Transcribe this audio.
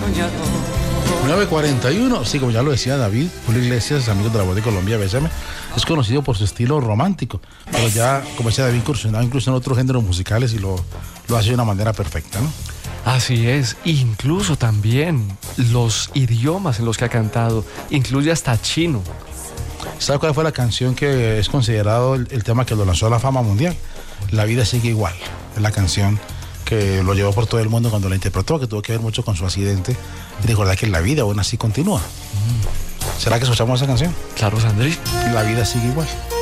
soñador. 9:41, sí, como ya lo decía David, Julio Iglesias, amigo de la voz de Colombia, Bésame, es conocido por su estilo romántico, pero ya, como decía David, incursionado incluso en otros géneros musicales y lo hace de una manera perfecta, ¿no? Así es, incluso también los idiomas en los que ha cantado, incluye hasta chino. ¿Sabe cuál fue la canción que es considerado el tema que lo lanzó a la fama mundial? La vida sigue igual. Es la canción que lo llevó por todo el mundo cuando la interpretó, que tuvo que ver mucho con su accidente y recordar que la vida aún así continúa. ¿Será que escuchamos esa canción? Claro, Sandri. La vida sigue igual.